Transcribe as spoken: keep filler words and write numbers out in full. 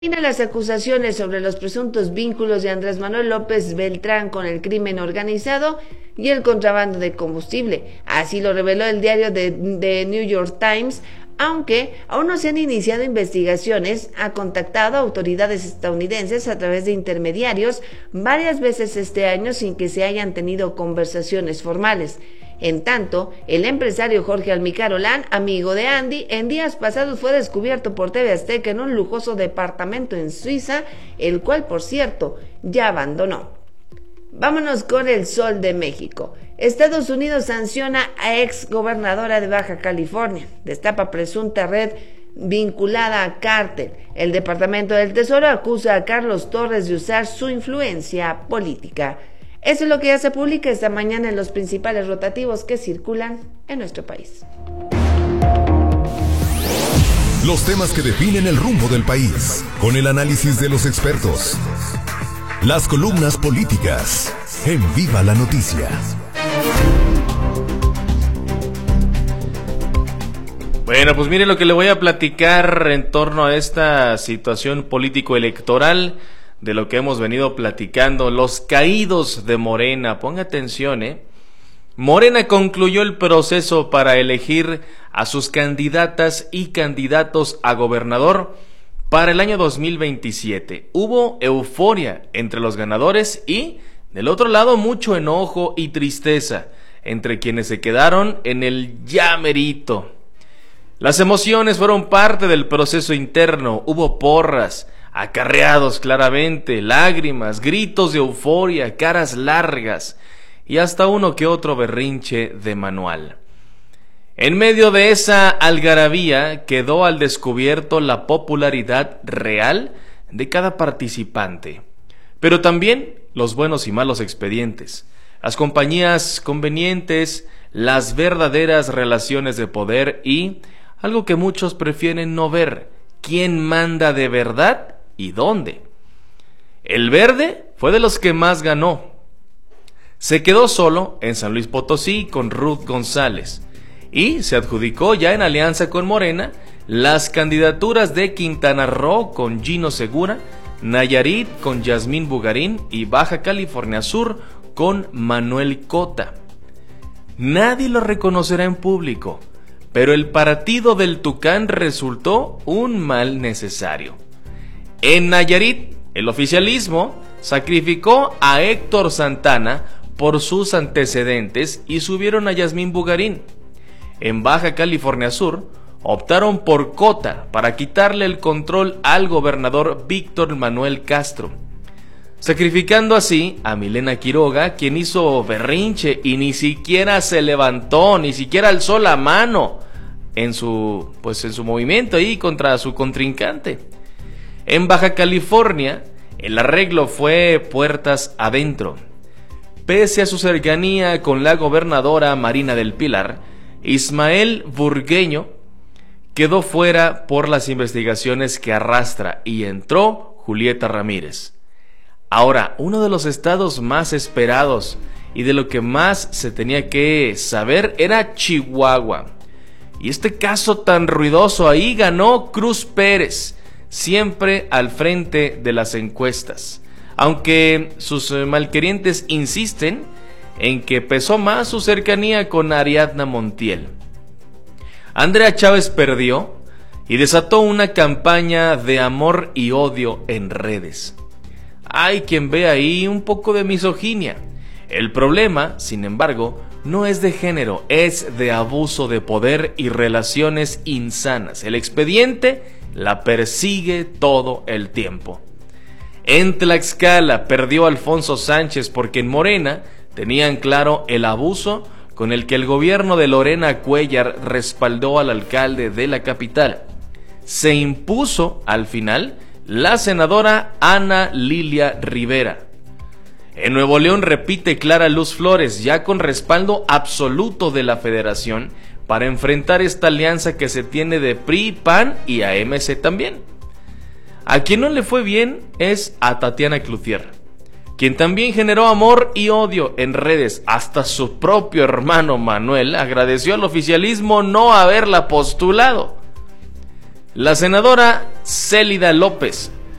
Las acusaciones sobre los presuntos vínculos de Andrés Manuel López Beltrán con el crimen organizado y el contrabando de combustible. Así lo reveló el diario de, de New York Times. Aunque aún no se han iniciado investigaciones, ha contactado a autoridades estadounidenses a través de intermediarios varias veces este año sin que se hayan tenido conversaciones formales. En tanto, el empresario Jorge Almicarolán, amigo de Andy, en días pasados fue descubierto por T V Azteca en un lujoso departamento en Suiza, el cual, por cierto, ya abandonó. Vámonos con el Sol de México. Estados Unidos sanciona a ex gobernadora de Baja California. Destapa presunta red vinculada a cártel. El Departamento del Tesoro acusa a Carlos Torres de usar su influencia política. Eso es lo que ya se publica esta mañana en los principales rotativos que circulan en nuestro país. Los temas que definen el rumbo del país, con el análisis de los expertos. Las columnas políticas en Viva la Noticia. Bueno, pues mire lo que le voy a platicar en torno a esta situación político-electoral, de lo que hemos venido platicando, los caídos de Morena. Ponga atención, ¿eh? Morena concluyó el proceso para elegir a sus candidatas y candidatos a gobernador para el año dos mil veintisiete. Hubo euforia entre los ganadores y, del otro lado, mucho enojo y tristeza entre quienes se quedaron en el ya merito. Las emociones fueron parte del proceso interno. Hubo porras, acarreados claramente, lágrimas, gritos de euforia, caras largas y hasta uno que otro berrinche de manual. En medio de esa algarabía quedó al descubierto la popularidad real de cada participante, pero también los buenos y malos expedientes, las compañías convenientes, las verdaderas relaciones de poder y, algo que muchos prefieren no ver, quién manda de verdad y dónde. El Verde fue de los que más ganó. Se quedó solo en San Luis Potosí con Ruth González y se adjudicó ya en alianza con Morena las candidaturas de Quintana Roo con Gino Segura, Nayarit con Yasmín Bugarín y Baja California Sur con Manuel Cota. Nadie lo reconocerá en público, pero el partido del Tucán resultó un mal necesario. En Nayarit, el oficialismo sacrificó a Héctor Santana por sus antecedentes y subieron a Yasmín Bugarín. En Baja California Sur, optaron por Cota para quitarle el control al gobernador Víctor Manuel Castro, sacrificando así a Milena Quiroga, quien hizo berrinche y ni siquiera se levantó, ni siquiera alzó la mano en su, pues en su movimiento ahí contra su contrincante. En Baja California, el arreglo fue puertas adentro. Pese a su cercanía con la gobernadora Marina del Pilar, Ismael Burgueño quedó fuera por las investigaciones que arrastra y entró Julieta Ramírez. Ahora, uno de los estados más esperados y de lo que más se tenía que saber era Chihuahua. Y este caso tan ruidoso, ahí ganó Cruz Pérez, siempre al frente de las encuestas, aunque sus malquerientes insisten en que pesó más su cercanía con Ariadna Montiel. Andrea Chávez perdió y desató una campaña de amor y odio en redes. Hay quien ve ahí un poco de misoginia. El problema, sin embargo, no es de género, es de abuso de poder y relaciones insanas. El expediente la persigue todo el tiempo. En Tlaxcala perdió Alfonso Sánchez porque en Morena tenían claro el abuso con el que el gobierno de Lorena Cuellar respaldó al alcalde de la capital. Se impuso al final la senadora Ana Lilia Rivera. En Nuevo León repite Clara Luz Flores, ya con respaldo absoluto de la federación, para enfrentar esta alianza que se tiene de P R I, P A N y A M C también. A quien no le fue bien es a Tatiana Cloutier, quien también generó amor y odio en redes. Hasta su propio hermano Manuel agradeció al oficialismo no haberla postulado. La senadora Célida López